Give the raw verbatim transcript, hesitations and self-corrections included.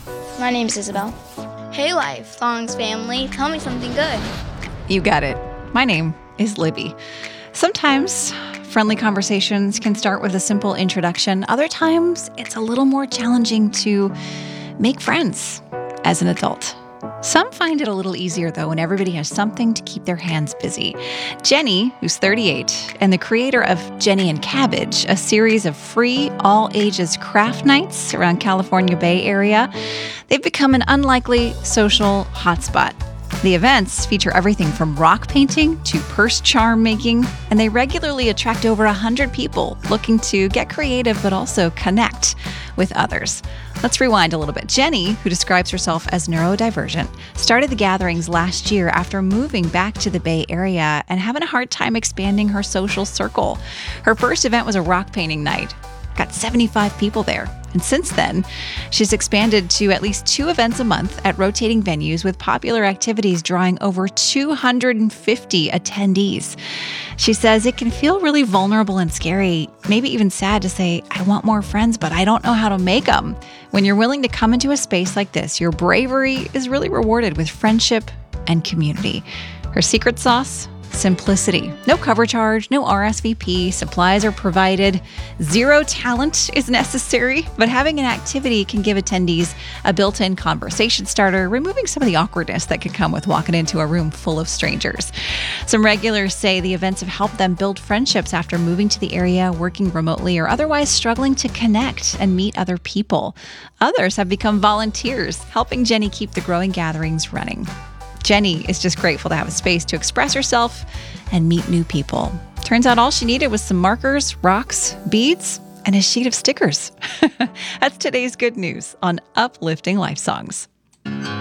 My name's Isabel. Hey, Lifelongs family, tell me something good. You got it. My name is Libby. Sometimes friendly conversations can start with a simple introduction. Other times, it's a little more challenging to make friends as an adult. Some find it a little easier, though, when everybody has something to keep their hands busy. Jenny, who's thirty-eight, and the creator of Jenny and Cabbage, a series of free, all-ages craft nights around California Bay Area, they've become an unlikely social hotspot. The events feature everything from rock painting to purse charm making, and they regularly attract over one hundred people looking to get creative but also connect with others. Let's rewind a little bit. Jenny, who describes herself as neurodivergent, started the gatherings last year after moving back to the Bay Area and having a hard time expanding her social circle. Her first event was a rock painting night. Got seventy-five people there. And since then, she's expanded to at least two events a month at rotating venues with popular activities drawing over two hundred fifty attendees. She says it can feel really vulnerable and scary, maybe even sad to say, I want more friends, but I don't know how to make them. When you're willing to come into a space like this, your bravery is really rewarded with friendship and community. Her secret sauce? Simplicity. No cover charge, no R S V P, supplies are provided, zero talent is necessary, but having an activity can give attendees a built-in conversation starter, removing some of the awkwardness that could come with walking into a room full of strangers. Some regulars say the events have helped them build friendships after moving to the area, working remotely, or otherwise struggling to connect and meet other people. Others have become volunteers, helping Jenny keep the growing gatherings running. Jenny is just grateful to have a space to express herself and meet new people. Turns out all she needed was some markers, rocks, beads, and a sheet of stickers. That's today's good news on Uplifting Life Songs.